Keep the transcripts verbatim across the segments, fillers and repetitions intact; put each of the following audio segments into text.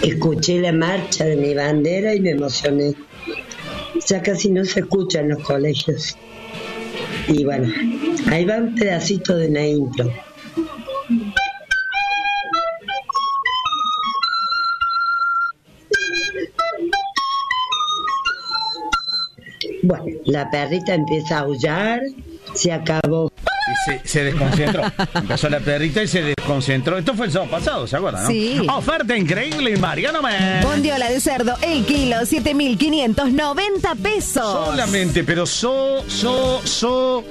escuché la marcha de mi bandera y me emocioné. Ya casi no se escucha en los colegios. Y bueno, ahí va un pedacito de una intro. Bueno, la perrita empieza a aullar, se acabó. Y se, se desconcentró. Empezó la perrita y se desconcentró. Esto fue el sábado pasado, ¿se acuerdan? ¿No? Sí. Oferta increíble, Mariano Man. Bondiola de cerdo, el kilo, siete mil quinientos noventa pesos. Solamente, pero so, so, so,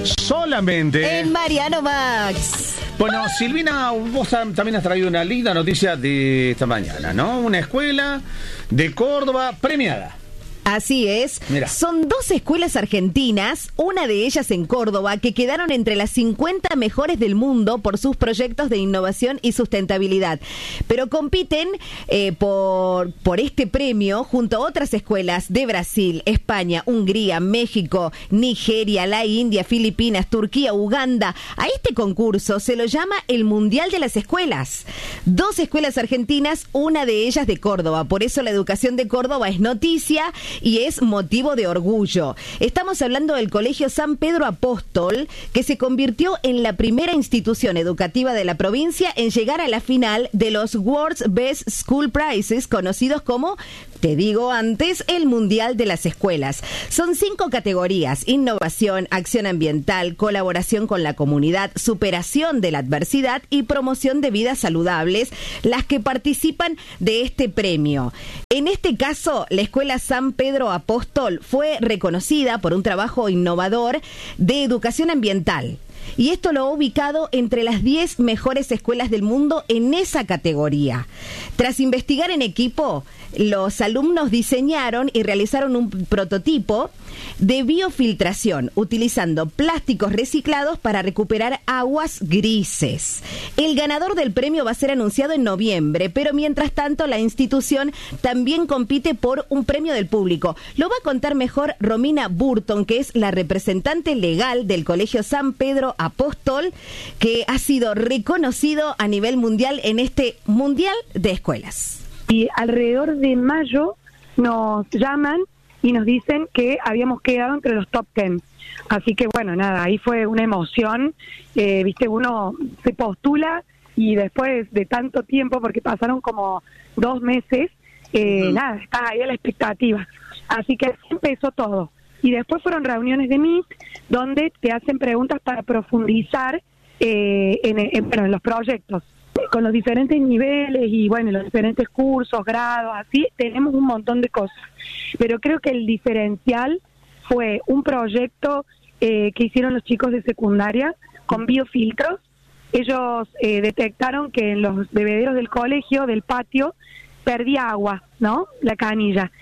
solamente. En Mariano Max. Bueno, Silvina, vos también has traído una linda noticia de esta mañana, ¿no? Una escuela de Córdoba premiada. Así es. Mira. Son dos escuelas argentinas, una de ellas en Córdoba, que quedaron entre las cincuenta mejores del mundo por sus proyectos de innovación y sustentabilidad. Pero compiten eh, por, por este premio junto a otras escuelas de Brasil, España, Hungría, México, Nigeria, la India, Filipinas, Turquía, Uganda. A este concurso se lo llama el Mundial de las Escuelas. Dos escuelas argentinas, una de ellas de Córdoba. Por eso la educación de Córdoba es noticia y es motivo de orgullo. Estamos hablando del Colegio San Pedro Apóstol, que se convirtió en la primera institución educativa de la provincia en llegar a la final de los World's Best School Prizes, conocidos como, te digo antes, el Mundial de las Escuelas. Son cinco categorías: innovación, acción ambiental, colaboración con la comunidad, superación de la adversidad y promoción de vidas saludables, las que participan de este premio. En este caso, la Escuela San Pedro Apóstol fue reconocida por un trabajo innovador de educación ambiental. Y esto lo ha ubicado entre las diez mejores escuelas del mundo en esa categoría. Tras investigar en equipo, los alumnos diseñaron y realizaron un prototipo de biofiltración utilizando plásticos reciclados para recuperar aguas grises. El ganador del premio va a ser anunciado en noviembre, pero mientras tanto la institución también compite por un premio del público. Lo va a contar mejor Romina Burton, que es la representante legal del Colegio San Pedro Apóstol, que ha sido reconocido a nivel mundial en este Mundial de Escuelas. Y alrededor de mayo nos llaman y nos dicen que habíamos quedado entre los top ten. Así que bueno, nada, ahí fue una emoción. Eh, viste, uno se postula y después de tanto tiempo, porque pasaron como dos meses, eh, uh-huh. nada, estás ahí a la expectativa. Así que así empezó todo. Y después fueron reuniones de M I T donde te hacen preguntas para profundizar eh, en, en, bueno, en los proyectos, con los diferentes niveles y bueno, los diferentes cursos, grados, así, tenemos un montón de cosas. Pero creo que el diferencial fue un proyecto eh, que hicieron los chicos de secundaria con biofiltros. Ellos eh, detectaron que en los bebederos del colegio, del patio, perdía agua, ¿no? La canilla.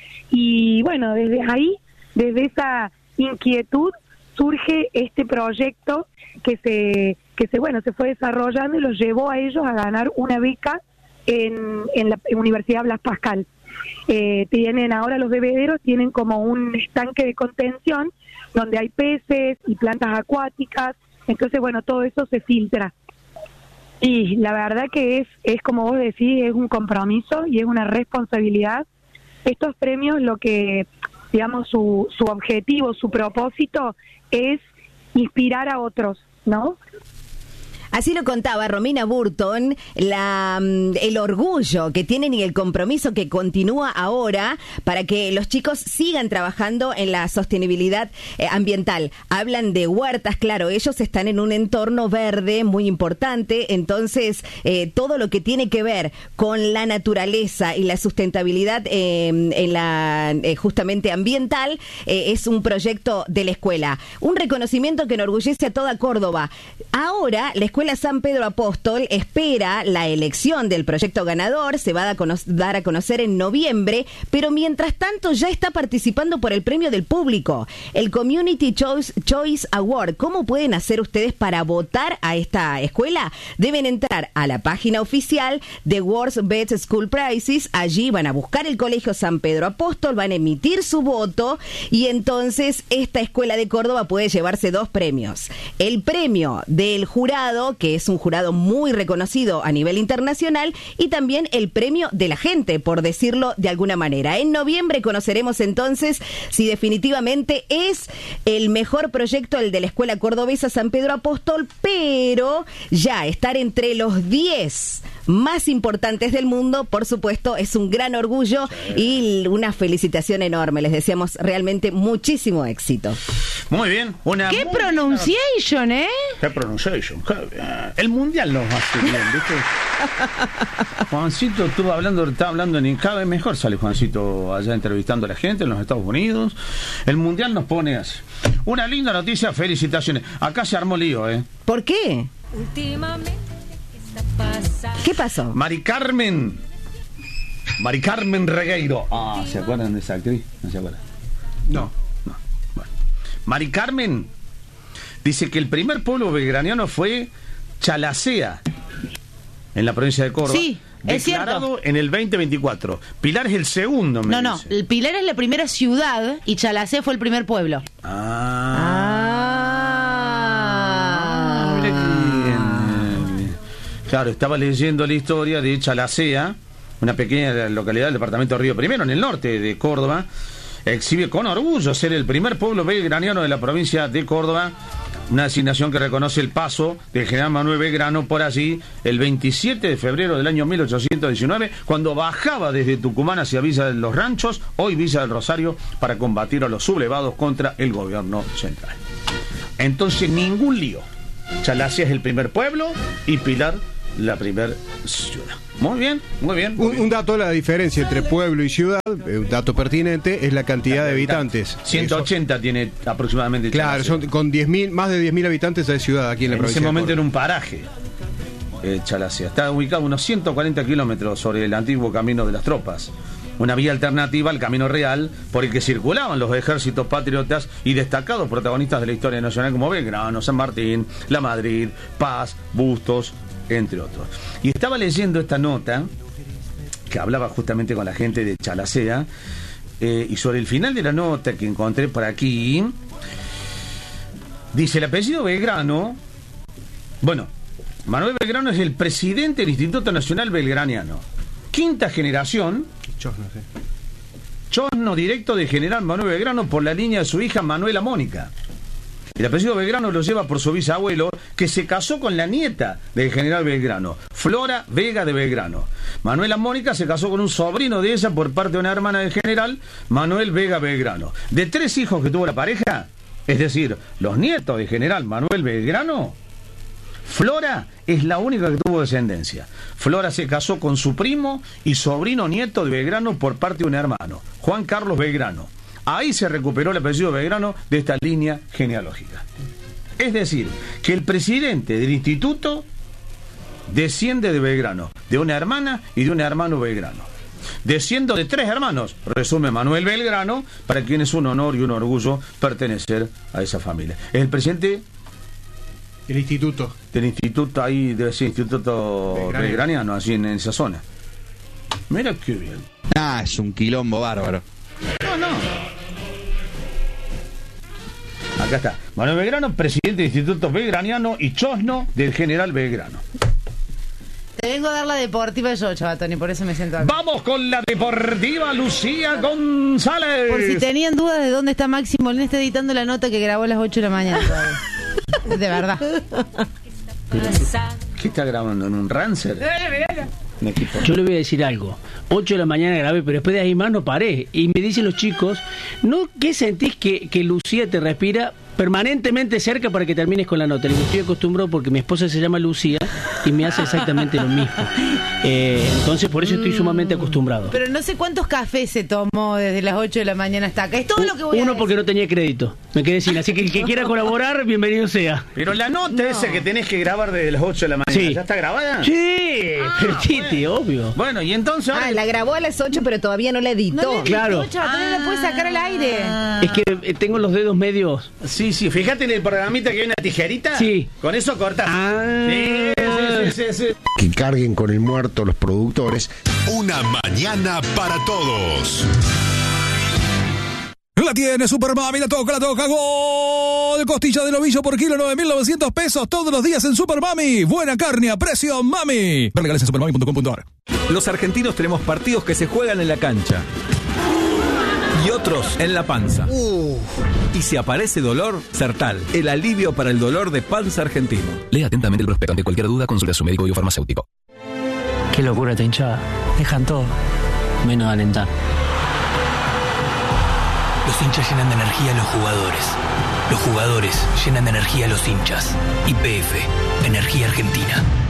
Y bueno, desde ahí, desde esa inquietud, surge este proyecto que se que se bueno se fue desarrollando y los llevó a ellos a ganar una beca en, en la Universidad Blas Pascal. Eh, tienen ahora los bebederos, tienen como un estanque de contención donde hay peces y plantas acuáticas, entonces bueno, todo eso se filtra. Y la verdad que es, es como vos decís, es un compromiso y es una responsabilidad. Estos premios, lo que, digamos, su, su objetivo, su propósito es inspirar a otros, ¿no? Así lo contaba Romina Burton, la, el orgullo que tienen y el compromiso que continúa ahora para que los chicos sigan trabajando en la sostenibilidad eh, ambiental. Hablan de huertas, claro, ellos están en un entorno verde muy importante, entonces eh, todo lo que tiene que ver con la naturaleza y la sustentabilidad eh, en la eh, justamente ambiental eh, es un proyecto de la escuela. Un reconocimiento que enorgullece a toda Córdoba. Ahora, la escuela La Escuela San Pedro Apóstol espera la elección del proyecto ganador, se va a dar a conocer en noviembre, pero mientras tanto ya está participando por el premio del público, el Community Choice, Choice Award. ¿Cómo pueden hacer ustedes para votar a esta escuela? Deben entrar a la página oficial de World's Best School Prizes, allí van a buscar el Colegio San Pedro Apóstol, van a emitir su voto y entonces esta escuela de Córdoba puede llevarse dos premios. El premio del jurado, jurado, que es un jurado muy reconocido a nivel internacional, y también el premio de la gente, por decirlo de alguna manera. En noviembre conoceremos entonces si definitivamente es el mejor proyecto el de la Escuela Cordobesa San Pedro Apóstol, pero ya estar entre los diez más importantes del mundo, por supuesto, es un gran orgullo y una felicitación enorme. Les deseamos realmente muchísimo éxito. Muy bien. Una ¡Qué muy pronunciation, eh! ¡Qué pronunciation! Qué bien. El mundial nos hace bien, ¿viste? Juancito estuvo hablando, estaba hablando en cada vez mejor sale Juancito allá entrevistando a la gente en los Estados Unidos. El mundial nos pone así. Una linda noticia, felicitaciones. Acá se armó lío, ¿eh? ¿Por qué? Últimamente, ¿qué está pasando? ¿Qué pasó? Mari Carmen. Mari Carmen Regueiro. Ah, ¿se acuerdan de esa actriz? ¿No se acuerdan? No. No. Bueno. Mari Carmen dice que el primer pueblo belgraniano fue Chalacea, en la provincia de Córdoba. Sí, es declarado cierto. en el veinte veinticuatro. Pilar es el segundo, me No, no, dice. el Pilar es la primera ciudad y Chalacea fue el primer pueblo. Ah. Mira qué bien. Claro, estaba leyendo la historia de Chalacea, una pequeña localidad del departamento de Río Primero, en el norte de Córdoba. Exhibe con orgullo ser el primer pueblo belgraniano de la provincia de Córdoba, una designación que reconoce el paso del general Manuel Belgrano por allí el veintisiete de febrero del año mil ochocientos diecinueve, cuando bajaba desde Tucumán hacia Villa de los Ranchos, hoy Villa del Rosario, para combatir a los sublevados contra el gobierno central. Entonces, ningún lío. Chalacea es el primer pueblo y Pilar la primer ciudad. Muy bien, muy bien. Muy Un, bien. un dato de la diferencia entre pueblo y ciudad, eh, un dato pertinente, es la cantidad de habitantes. ciento ochenta Eso, tiene aproximadamente. claro, Chalacea. son con diez mil, más de diez mil habitantes de ciudad aquí en la En ese provincia. momento de era un paraje, eh, Chalacea. Está ubicado a unos ciento cuarenta kilómetros sobre el antiguo camino de las tropas. Una vía alternativa al camino real por el que circulaban los ejércitos patriotas y destacados protagonistas de la historia nacional como Belgrano, San Martín, La Madrid, Paz, Bustos, entre otros. Y estaba leyendo esta nota que hablaba justamente con la gente de Chalacea, eh, y sobre el final de la nota que encontré por aquí, dice el apellido Belgrano. Bueno, Manuel Belgrano es el presidente del Instituto Nacional Belgraniano, quinta generación, Chosno, sí. chosno directo de general Manuel Belgrano por la línea de su hija Manuela Mónica. El apellido Belgrano lo lleva por su bisabuelo, que se casó con la nieta del general Belgrano, Flora Vega de Belgrano. Manuela Mónica se casó con un sobrino de ella por parte de una hermana del general, Manuel Vega Belgrano. De tres hijos que tuvo la pareja, es decir, los nietos del general Manuel Belgrano, Flora es la única que tuvo descendencia. Flora se casó con su primo y sobrino nieto de Belgrano por parte de un hermano, Juan Carlos Belgrano. Ahí se recuperó el apellido Belgrano de esta línea genealógica. Es decir, que el presidente del instituto desciende de Belgrano, de una hermana y de un hermano Belgrano. Desciendo de tres hermanos, resume Manuel Belgrano, para quien es un honor y un orgullo pertenecer a esa familia. Es el presidente El instituto. del instituto, ahí debe ser instituto Belgrano. belgraniano, así en esa zona. Mira qué bien. Ah, es un quilombo bárbaro. No, no. Acá está. Manuel Belgrano, presidente del Instituto Belgraniano y chosno del general Belgrano. Te vengo a dar la deportiva yo, Chabatoni, por eso me siento acá. Vamos con la deportiva Lucía González. Por si tenían dudas de dónde está Maxi Molina, está editando la nota que grabó a las ocho de la mañana todavía. De verdad. ¿Qué está grabando? ¿En un Rancer? Un equipo. Yo le voy a decir algo. ocho de la mañana grabé, pero después de ahí más no paré. Y me dicen los chicos, ¿no qué sentís que, que Lucía te respira permanentemente cerca para que termines con la nota? Le digo, estoy acostumbrado porque mi esposa se llama Lucía y me hace exactamente lo mismo. Eh, entonces por eso estoy sumamente acostumbrado. Pero no sé cuántos cafés se tomó desde las ocho de la mañana hasta acá. Es todo lo que voy a Uno decir. porque no tenía crédito. Me quedé sin. Así que el que quiera colaborar, bienvenido sea. Pero la nota esa que tenés que grabar desde las ocho de la mañana, Sí. ¿ya está grabada? Sí, pero Titi, obvio. Bueno, y entonces ahora... Ah, la grabó a las ocho, pero todavía no la editó. No le Claro. editó, Chabatoni, no la puede sacar al aire. Es que eh, tengo los dedos medios. Sí, sí, fíjate en el programita que hay una tijerita. Sí. Con eso cortas. Ah. Sí, sí, sí, sí, sí. Que carguen con el muerto los productores. Una mañana para todos. La tiene Super Mami, la toca, la toca, gol. Costilla de novillo por kilo, nueve mil novecientos pesos todos los días en Super Mami. Buena carne a precio Mami. Ver legales en supermami punto com punto ar. Los argentinos tenemos partidos que se juegan en la cancha y otros en la panza. Uh. Y si aparece dolor, Sertal, el alivio para el dolor de panza argentino. Lea atentamente el prospecto. Ante cualquier duda, consulta a su médico y o farmacéutico. Qué locura esta hinchada. Dejan todo, menos alentar. Los hinchas llenan de energía a los jugadores. Los jugadores llenan de energía a los hinchas. Y P F, Energía Argentina.